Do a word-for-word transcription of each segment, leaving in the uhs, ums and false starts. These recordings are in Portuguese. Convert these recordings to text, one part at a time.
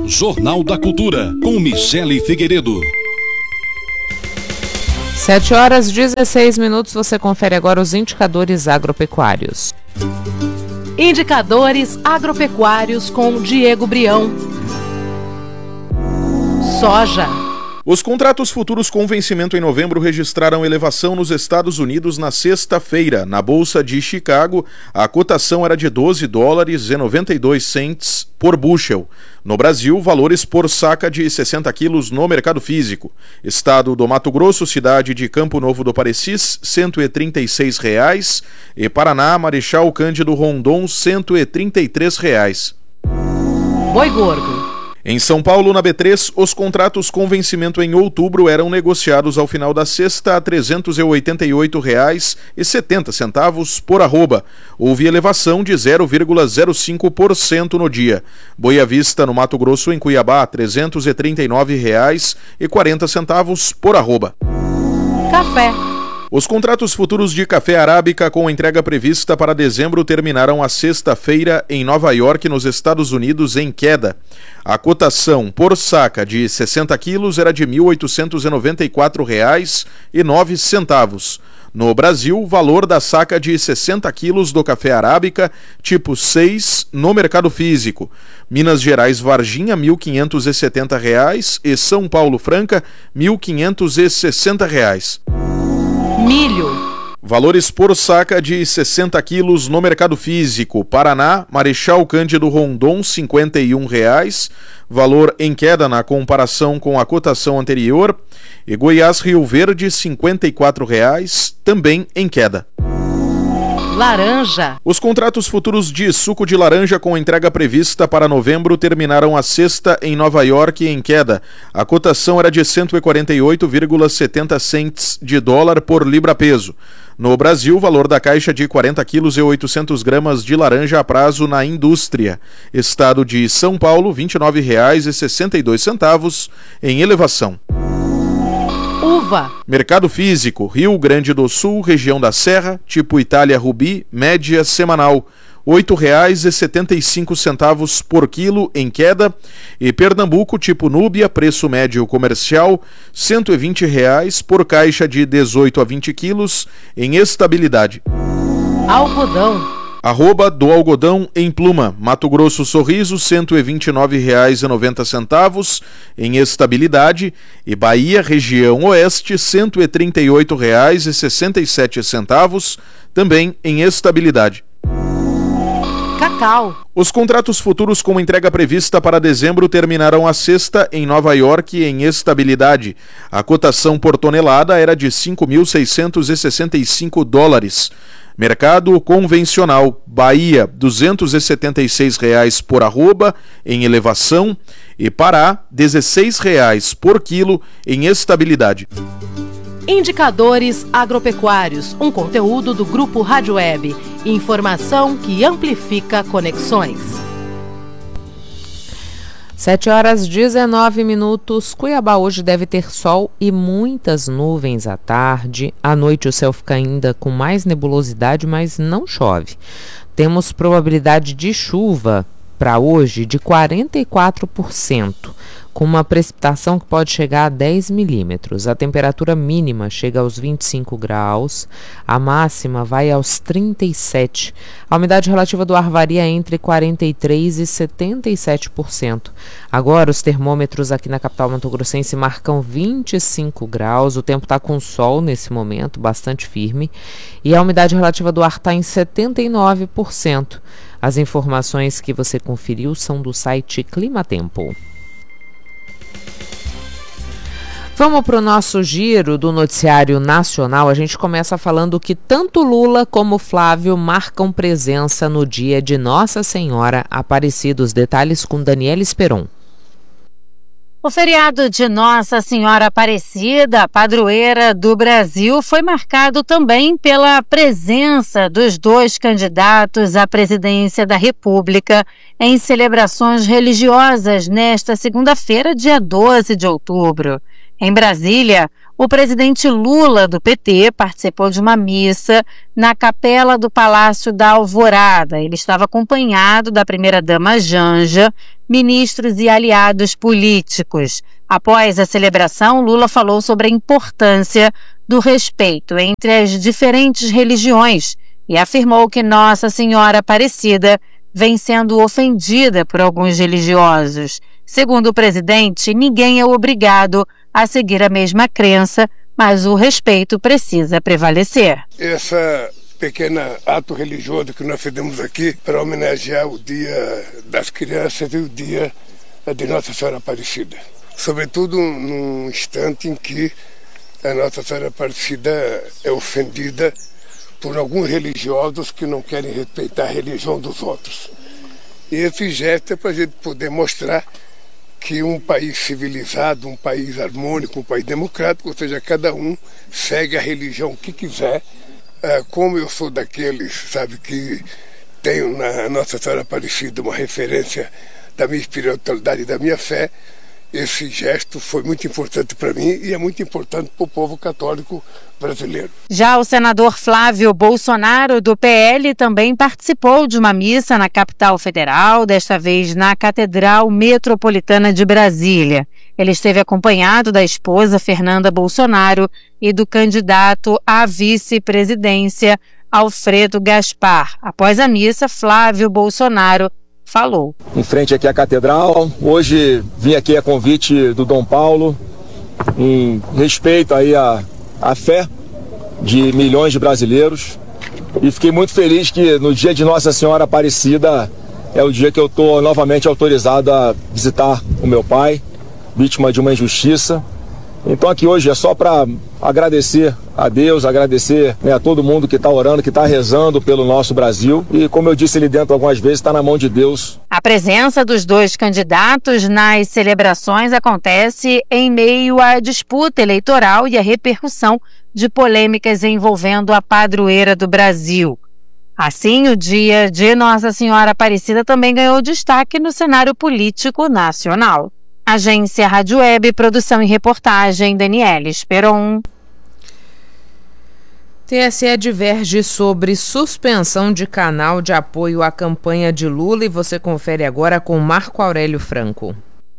Jornal da Cultura, com Michele Figueiredo. sete horas e dezesseis minutos, você confere agora os indicadores agropecuários. Indicadores agropecuários com Diego Brião. Soja. Os contratos futuros com vencimento em novembro registraram elevação nos Estados Unidos na sexta-feira. Na Bolsa de Chicago, a cotação era de doze dólares e noventa e dois centes por bushel. No Brasil, valores por saca de sessenta quilos no mercado físico. Estado do Mato Grosso, cidade de Campo Novo do Parecis, cento e trinta e seis reais. E Paraná, Marechal Cândido Rondon, cento e trinta e três reais. Boi gordo. Em São Paulo, na B três, os contratos com vencimento em outubro eram negociados ao final da sexta a trezentos e oitenta e oito reais e setenta centavos por arroba. Houve elevação de zero vírgula zero cinco por cento no dia. Boa Vista, no Mato Grosso, em Cuiabá, trezentos e trinta e nove reais e quarenta centavos por arroba. Café. Os contratos futuros de café arábica com entrega prevista para dezembro terminaram a sexta-feira em Nova York, nos Estados Unidos, em queda. A cotação por saca de sessenta quilos era de mil oitocentos e noventa e quatro reais e nove centavos. No Brasil, o valor da saca de sessenta quilos do café arábica tipo seis no mercado físico. Minas Gerais Varginha, mil quinhentos e setenta reais e São Paulo Franca, mil quinhentos e sessenta reais. Milho. Valores por saca de sessenta quilos no mercado físico. Paraná, Marechal Cândido Rondon, cinquenta e um reais. Valor em queda na comparação com a cotação anterior. E Goiás Rio Verde, cinquenta e quatro reais, também em queda. Laranja. Os contratos futuros de suco de laranja com entrega prevista para novembro terminaram a sexta em Nova York em queda. A cotação era de cento e quarenta e oito vírgula setenta centes de dólar por libra-peso. No Brasil, o valor da caixa de quarenta quilos e oitocentos gramas de laranja a prazo na indústria. Estado de São Paulo, vinte e nove reais e sessenta e dois centavos em elevação. Uva. Mercado físico, Rio Grande do Sul, região da Serra, tipo Itália Rubi, média semanal, oito reais e setenta e cinco centavos por quilo em queda. E Pernambuco, tipo Núbia, preço médio comercial, cento e vinte reais por caixa de dezoito a vinte quilos em estabilidade. Algodão. Arroba do algodão em pluma, Mato Grosso Sorriso, cento e vinte e nove reais e noventa centavos em estabilidade. E Bahia, região oeste, cento e trinta e oito reais e sessenta e sete centavos, também em estabilidade. Cacau. Os contratos futuros com entrega prevista para dezembro terminaram a sexta em Nova York em estabilidade. A cotação por tonelada era de cinco mil seiscentos e sessenta e cinco dólares. Mercado convencional, Bahia, duzentos e setenta e seis reais por arroba, em elevação, e Pará, dezesseis reais por quilo, em estabilidade. Indicadores agropecuários, um conteúdo do Grupo Rádio Web. Informação que amplifica conexões. sete horas e dezenove minutos. Cuiabá hoje deve ter sol e muitas nuvens à tarde. À noite o céu fica ainda com mais nebulosidade, mas não chove. Temos probabilidade de chuva para hoje de quarenta e quatro por cento, com uma precipitação que pode chegar a dez milímetros. A temperatura mínima chega aos vinte e cinco graus, a máxima vai aos trinta e sete. A umidade relativa do ar varia entre quarenta e três por cento e setenta e sete por cento. Agora os termômetros aqui na capital mato-grossense marcam vinte e cinco graus, o tempo está com sol nesse momento, bastante firme, e a umidade relativa do ar está em setenta e nove por cento. As informações que você conferiu são do site Climatempo. Vamos para o nosso giro do noticiário nacional. A gente começa falando que tanto Lula como Flávio marcam presença no dia de Nossa Senhora Aparecida. Os detalhes com Daniela Esperon. O feriado de Nossa Senhora Aparecida, padroeira do Brasil, foi marcado também pela presença dos dois candidatos à presidência da República em celebrações religiosas nesta segunda-feira, dia doze de outubro. Em Brasília, o presidente Lula, do P T, participou de uma missa na capela do Palácio da Alvorada. Ele estava acompanhado da primeira-dama Janja, ministros e aliados políticos. Após a celebração, Lula falou sobre a importância do respeito entre as diferentes religiões e afirmou que Nossa Senhora Aparecida vem sendo ofendida por alguns religiosos. Segundo o presidente, ninguém é obrigado a seguir a mesma crença, mas o respeito precisa prevalecer. Essa pequena ato religioso que nós fizemos aqui para homenagear o Dia das Crianças e o Dia de Nossa Senhora Aparecida. Sobretudo num instante em que a Nossa Senhora Aparecida é ofendida por alguns religiosos que não querem respeitar a religião dos outros. E esse gesto é para a gente poder mostrar que um país civilizado, um país harmônico, um país democrático, ou seja, cada um segue a religião que quiser. Como eu sou daqueles, sabe, que tenho na Nossa Senhora Aparecida uma referência da minha espiritualidade e da minha fé, esse gesto foi muito importante para mim e é muito importante para o povo católico brasileiro. Já o senador Flávio Bolsonaro, do P L, também participou de uma missa na capital federal, desta vez na Catedral Metropolitana de Brasília. Ele esteve acompanhado da esposa Fernanda Bolsonaro e do candidato à vice-presidência Alfredo Gaspar. Após a missa, Flávio Bolsonaro falou. Em frente aqui à Catedral, hoje vim aqui a convite do Dom Paulo, em respeito aí à, à fé de milhões de brasileiros, e fiquei muito feliz que no dia de Nossa Senhora Aparecida é o dia que eu estou novamente autorizado a visitar o meu pai, vítima de uma injustiça. Então aqui hoje é só para agradecer a Deus, agradecer, né, a todo mundo que está orando, que está rezando pelo nosso Brasil. E como eu disse ali dentro algumas vezes, está na mão de Deus. A presença dos dois candidatos nas celebrações acontece em meio à disputa eleitoral e à repercussão de polêmicas envolvendo a padroeira do Brasil. Assim, o dia de Nossa Senhora Aparecida também ganhou destaque no cenário político nacional. Agência Rádio Web, produção e reportagem, Daniela Esperon. T S E diverge sobre suspensão de canal de apoio à campanha de Lula e você confere agora com Marco Aurélio Franco.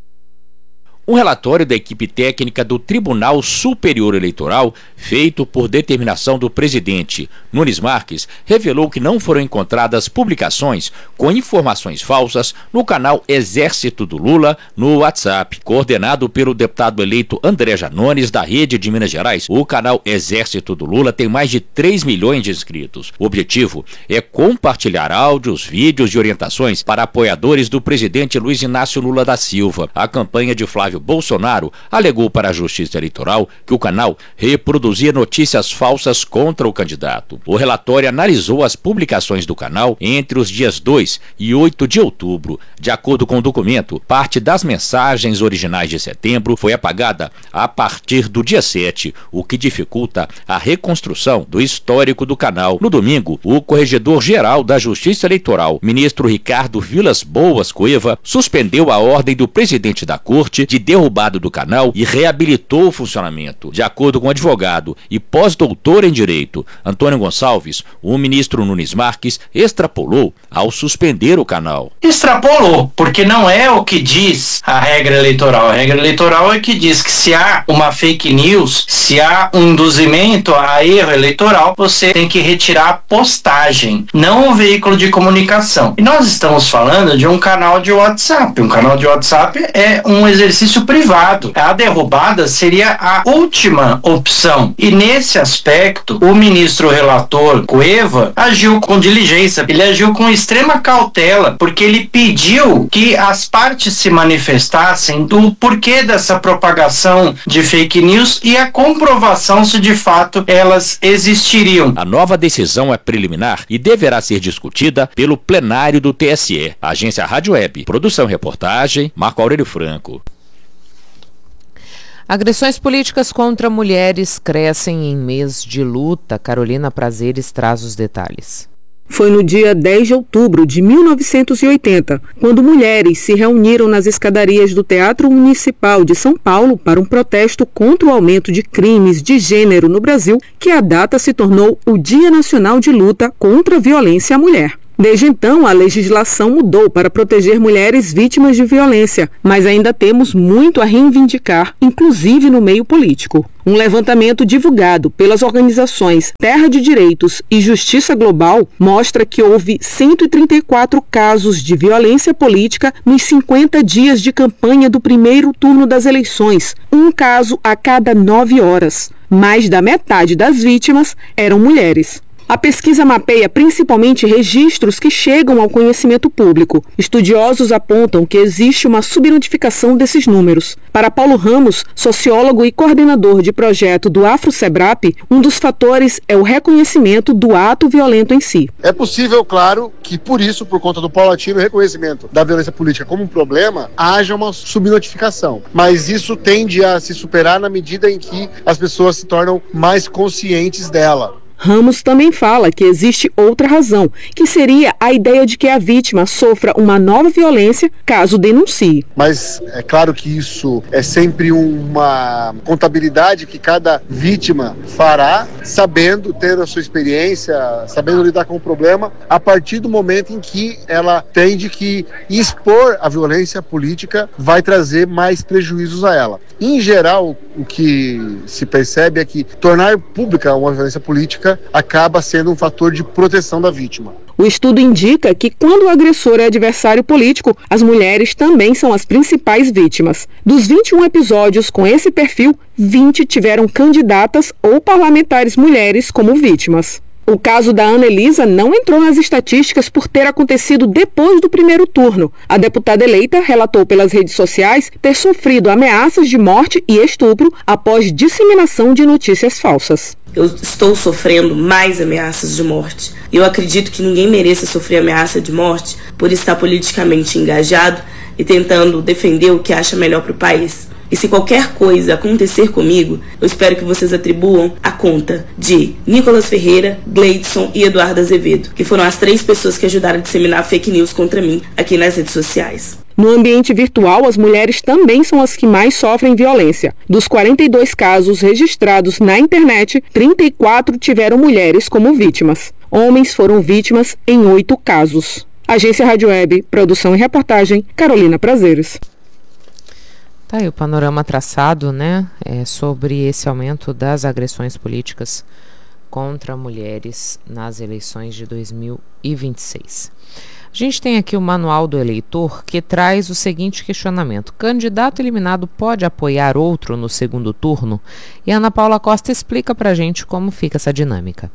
Um relatório da equipe técnica do Tribunal Superior Eleitoral, feito por determinação do presidente Nunes Marques, revelou que não foram encontradas publicações com informações falsas no canal Exército do Lula no WhatsApp. Coordenado pelo deputado eleito André Janones, da Rede de Minas Gerais, o canal Exército do Lula tem mais de três milhões de inscritos. O objetivo é compartilhar áudios, vídeos e orientações para apoiadores do presidente Luiz Inácio Lula da Silva. A campanha de Flávio Bolsonaro alegou para a Justiça Eleitoral que o canal reproduzia notícias falsas contra o candidato. O relatório analisou as publicações do canal entre os dias dois e oito de outubro. De acordo com o documento, parte das mensagens originais de setembro foi apagada a partir do dia sete, o que dificulta a reconstrução do histórico do canal. No domingo, o corregedor-geral da Justiça Eleitoral, ministro Ricardo Vilas Boas Cueva, suspendeu a ordem do presidente da Corte de derrubado do canal e reabilitou o funcionamento. De acordo com o advogado e pós-doutor em Direito Antônio Gonçalves, o ministro Nunes Marques extrapolou ao suspender o canal. Extrapolou, porque não é o que diz a regra eleitoral. A regra eleitoral é que diz que se há uma fake news, se há um induzimento a erro eleitoral, você tem que retirar a postagem, não o veículo de comunicação. E nós estamos falando de um canal de WhatsApp. Um canal de WhatsApp é um exercício privado. A derrubada seria a última opção. E nesse aspecto, o ministro relator Cueva agiu com diligência, ele agiu com extrema cautela, porque ele pediu que as partes se manifestassem do porquê dessa propagação de fake news e a comprovação se de fato elas existiriam. A nova decisão é preliminar e deverá ser discutida pelo plenário do T S E. Agência Rádio Web, produção e reportagem, Marco Aurélio Franco. Agressões políticas contra mulheres crescem em mês de luta. Carolina Prazeres traz os detalhes. Foi no dia dez de outubro de mil novecentos e oitenta, quando mulheres se reuniram nas escadarias do Teatro Municipal de São Paulo para um protesto contra o aumento de crimes de gênero no Brasil, que a data se tornou o Dia Nacional de Luta contra a Violência à Mulher. Desde então, a legislação mudou para proteger mulheres vítimas de violência, mas ainda temos muito a reivindicar, inclusive no meio político. Um levantamento divulgado pelas organizações Terra de Direitos e Justiça Global mostra que houve cento e trinta e quatro casos de violência política nos cinquenta dias de campanha do primeiro turno das eleições, um caso a cada nove horas. Mais da metade das vítimas eram mulheres. A pesquisa mapeia principalmente registros que chegam ao conhecimento público. Estudiosos apontam que existe uma subnotificação desses números. Para Paulo Ramos, sociólogo e coordenador de projeto do Afro-Sebrap, um dos fatores é o reconhecimento do ato violento em si. É possível, claro, que por isso, por conta do paulatino reconhecimento da violência política como um problema, haja uma subnotificação. Mas isso tende a se superar na medida em que as pessoas se tornam mais conscientes dela. Ramos também fala que existe outra razão, que seria a ideia de que a vítima sofra uma nova violência caso denuncie. Mas é claro que isso é sempre uma contabilidade que cada vítima fará, sabendo ter a sua experiência, sabendo lidar com o problema, a partir do momento em que ela entende que expor a violência política vai trazer mais prejuízos a ela. Em geral, o que se percebe é que tornar pública uma violência política acaba sendo um fator de proteção da vítima. O estudo indica que quando o agressor é adversário político, as mulheres também são as principais vítimas. Dos vinte e um episódios com esse perfil, vinte tiveram candidatas ou parlamentares mulheres como vítimas. O caso da Ana Elisa não entrou nas estatísticas por ter acontecido depois do primeiro turno. A deputada eleita relatou pelas redes sociais ter sofrido ameaças de morte e estupro após disseminação de notícias falsas. Eu estou sofrendo mais ameaças de morte. Eu acredito que ninguém mereça sofrer ameaça de morte por estar politicamente engajado e tentando defender o que acha melhor para o país. E se qualquer coisa acontecer comigo, eu espero que vocês atribuam a conta de Nicolas Ferreira, Gleidson e Eduardo Azevedo, que foram as três pessoas que ajudaram a disseminar fake news contra mim aqui nas redes sociais. No ambiente virtual, as mulheres também são as que mais sofrem violência. Dos quarenta e dois casos registrados na internet, trinta e quatro tiveram mulheres como vítimas. Homens foram vítimas em oito casos. Agência Rádio Web, produção e reportagem, Carolina Prazeres. Tá aí o panorama traçado, né, é, sobre esse aumento das agressões políticas contra mulheres nas eleições de dois mil e vinte e seis. A gente tem aqui o Manual do Eleitor, que traz o seguinte questionamento: candidato eliminado pode apoiar outro no segundo turno? E a Ana Paula Costa explica pra gente como fica essa dinâmica.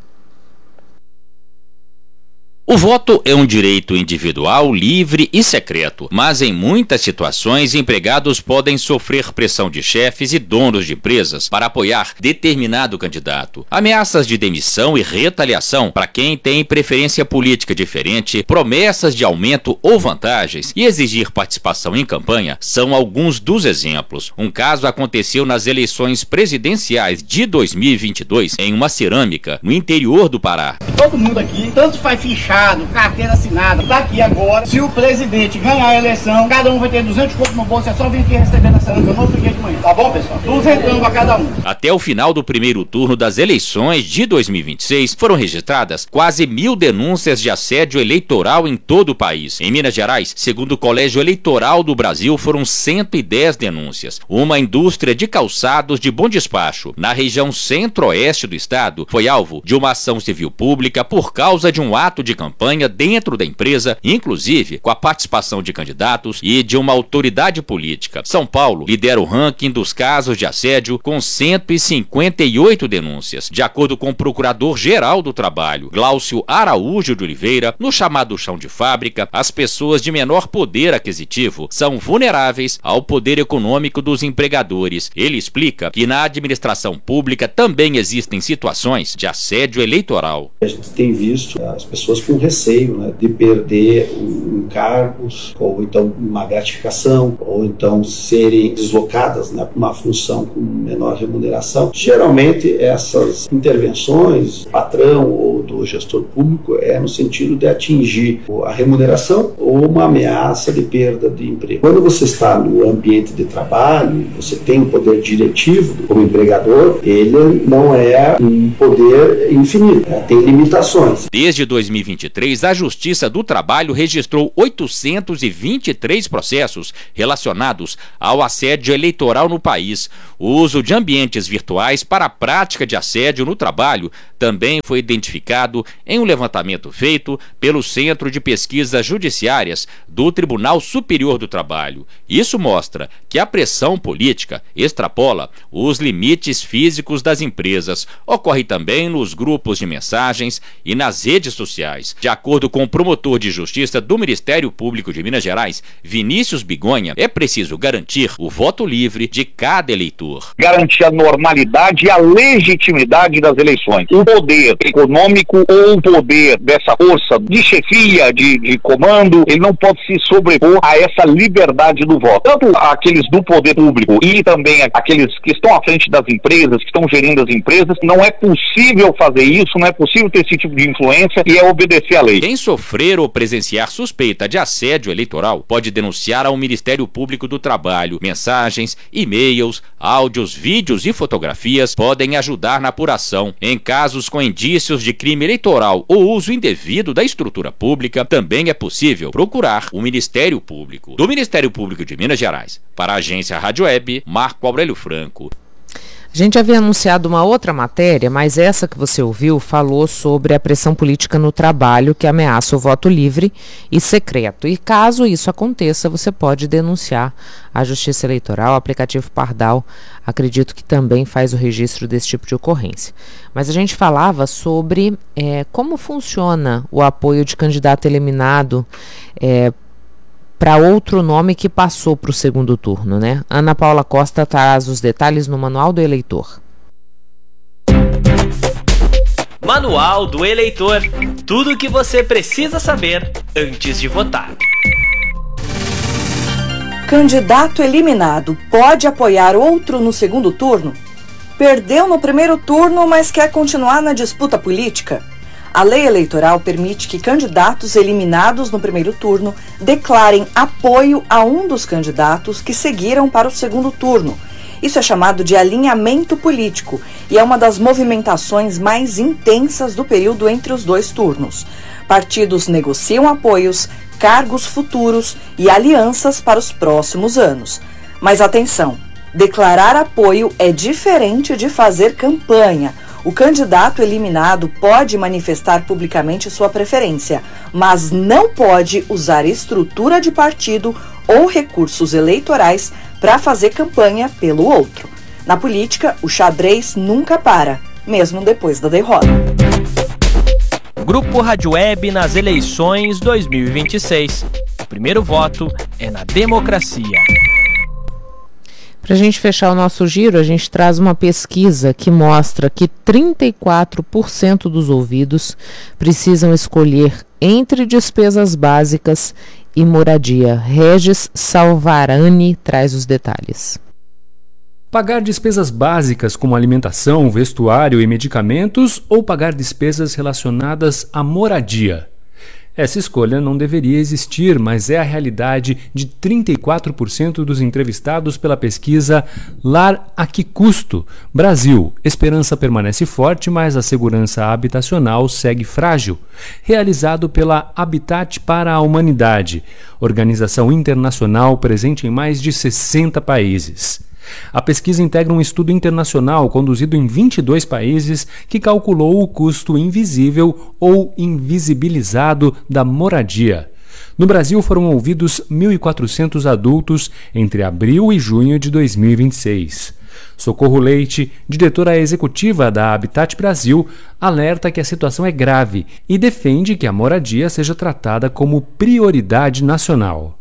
O voto é um direito individual, livre e secreto, mas em muitas situações empregados podem sofrer pressão de chefes e donos de empresas para apoiar determinado candidato. Ameaças de demissão e retaliação para quem tem preferência política diferente, promessas de aumento ou vantagens e exigir participação em campanha são alguns dos exemplos. Um caso aconteceu nas eleições presidenciais de dois mil e vinte e dois em uma cerâmica no interior do Pará. Todo mundo aqui, tanto faz fichado, carteira assinada, daqui agora, se o presidente ganhar a eleição, cada um vai ter duzentos contos no bolso, é só vir aqui receber na cerâmica no outro dia de manhã, tá bom, pessoal? duzentos para cada um. Até o final do primeiro turno das eleições de dois mil e vinte e seis, foram registradas quase mil denúncias de assédio eleitoral em todo o país. Em Minas Gerais, segundo o Colégio Eleitoral do Brasil, foram cento e dez denúncias. Uma indústria de calçados de Bom Despacho, na região centro-oeste do estado, foi alvo de uma ação civil pública por causa de um ato de campanha dentro da empresa, inclusive com a participação de candidatos e de uma autoridade política. São Paulo lidera o ranking dos casos de assédio com cento e cinquenta e oito denúncias. De acordo com o Procurador-Geral do Trabalho, Glaucio Araújo de Oliveira, no chamado chão de fábrica, as pessoas de menor poder aquisitivo são vulneráveis ao poder econômico dos empregadores. Ele explica que na administração pública também existem situações de assédio eleitoral. A gente tem visto as pessoas com receio, né, de perder um cargos, ou então uma gratificação, ou então serem deslocadas, né, para uma função com menor remuneração. Geralmente essas intervenções do patrão ou do gestor público é no sentido de atingir a remuneração ou uma ameaça de perda de emprego. Quando você está no ambiente de trabalho, você tem um poder diretivo como empregador, ele não é um poder infinito, né? Tem limitações. Desde dois mil e vinte e três, a Justiça do Trabalho registrou oitocentos e vinte e três processos relacionados ao assédio eleitoral no país. O uso de ambientes virtuais para a prática de assédio no trabalho também foi identificado em um levantamento feito pelo Centro de Pesquisas Judiciárias do Tribunal Superior do Trabalho. Isso mostra que a pressão política extrapola os limites físicos das empresas. Ocorre também nos grupos de mensagens e nas redes sociais. De acordo com o promotor de justiça do Ministério Público de Minas Gerais, Vinícius Bigonha, é preciso garantir o voto livre de cada eleitor. Garantir a normalidade e a legitimidade das eleições. O poder econômico ou o poder dessa força de chefia, de, de comando, ele não pode se sobrepor a essa liberdade do voto. Tanto aqueles do poder público e também aqueles que estão à frente das empresas, que estão gerindo as empresas, não é possível fazer isso, não é possível ter esse tipo de influência e é obedecer à lei. Quem sofrer ou presenciar suspeita de assédio eleitoral pode denunciar ao Ministério Público do Trabalho. Mensagens, e-mails, áudios, vídeos e fotografias podem ajudar na apuração. Em casos com indícios de crime eleitoral ou uso indevido da estrutura pública, também é possível procurar o Ministério Público. Do Ministério Público de Minas Gerais, para a agência Rádio Web, Marco Aurélio Franco. A gente havia anunciado uma outra matéria, mas essa que você ouviu falou sobre a pressão política no trabalho que ameaça o voto livre e secreto. E caso isso aconteça, você pode denunciar à Justiça Eleitoral. O aplicativo Pardal, acredito que também faz o registro desse tipo de ocorrência. Mas a gente falava sobre é, como funciona o apoio de candidato eliminado é, para outro nome que passou para o segundo turno, né? Ana Paula Costa traz os detalhes no Manual do Eleitor. Manual do Eleitor. Tudo o que você precisa saber antes de votar. Candidato eliminado pode apoiar outro no segundo turno? Perdeu no primeiro turno, mas quer continuar na disputa política? A lei eleitoral permite que candidatos eliminados no primeiro turno declarem apoio a um dos candidatos que seguiram para o segundo turno. Isso é chamado de alinhamento político e é uma das movimentações mais intensas do período entre os dois turnos. Partidos negociam apoios, cargos futuros e alianças para os próximos anos. Mas atenção, declarar apoio é diferente de fazer campanha. O candidato eliminado pode manifestar publicamente sua preferência, mas não pode usar estrutura de partido ou recursos eleitorais para fazer campanha pelo outro. Na política, o xadrez nunca para, mesmo depois da derrota. Grupo Rádio Web nas eleições dois mil e vinte e seis. O primeiro voto é na democracia. Para a gente fechar o nosso giro, a gente traz uma pesquisa que mostra que trinta e quatro por cento dos ouvidos precisam escolher entre despesas básicas e moradia. Regis Salvarani traz os detalhes. Pagar despesas básicas como alimentação, vestuário e medicamentos ou pagar despesas relacionadas à moradia? Essa escolha não deveria existir, mas é a realidade de trinta e quatro por cento dos entrevistados pela pesquisa Lar a que Custo? Brasil. Esperança permanece forte, mas a segurança habitacional segue frágil. Realizado pela Habitat para a Humanidade, organização internacional presente em mais de sessenta países. A pesquisa integra um estudo internacional conduzido em vinte e dois países que calculou o custo invisível ou invisibilizado da moradia. No Brasil foram ouvidos mil e quatrocentos adultos entre abril e junho de dois mil e vinte e seis. Socorro Leite, diretora executiva da Habitat Brasil, alerta que a situação é grave e defende que a moradia seja tratada como prioridade nacional.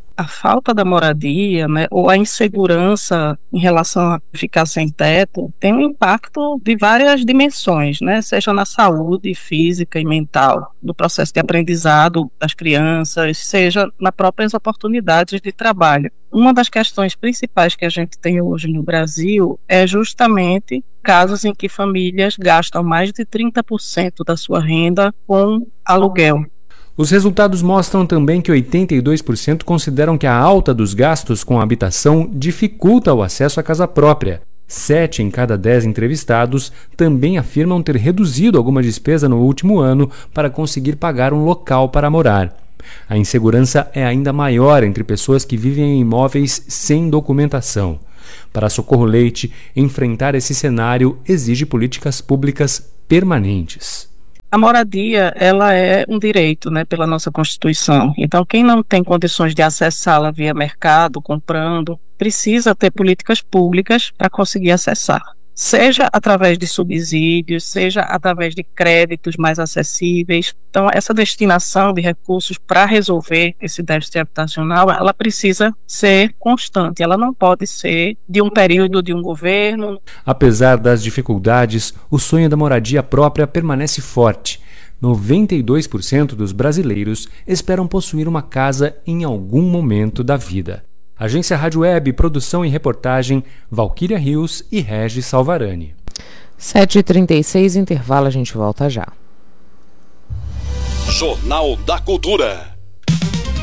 A falta da moradia, né, ou a insegurança em relação a ficar sem teto, tem um impacto de várias dimensões, né, seja na saúde física e mental, no processo de aprendizado das crianças, seja nas próprias oportunidades de trabalho. Uma das questões principais que a gente tem hoje no Brasil é justamente casos em que famílias gastam mais de trinta por cento da sua renda com aluguel. Os resultados mostram também que oitenta e dois por cento consideram que a alta dos gastos com a habitação dificulta o acesso à casa própria. Sete em cada dez entrevistados também afirmam ter reduzido alguma despesa no último ano para conseguir pagar um local para morar. A insegurança é ainda maior entre pessoas que vivem em imóveis sem documentação. Para Socorro Leite, enfrentar esse cenário exige políticas públicas permanentes. A moradia, ela é um direito, né, pela nossa Constituição. Então, quem não tem condições de acessá-la via mercado, comprando, precisa ter políticas públicas para conseguir acessar. Seja através de subsídios, seja através de créditos mais acessíveis. Então, essa destinação de recursos para resolver esse déficit habitacional, ela precisa ser constante, ela não pode ser de um período de um governo. Apesar das dificuldades, o sonho da moradia própria permanece forte. noventa e dois por cento dos brasileiros esperam possuir uma casa em algum momento da vida. Agência Rádio Web, produção e reportagem, Valquíria Rios e Regis Salvarani. sete e trinta e seis, intervalo, a gente volta já. Jornal da Cultura.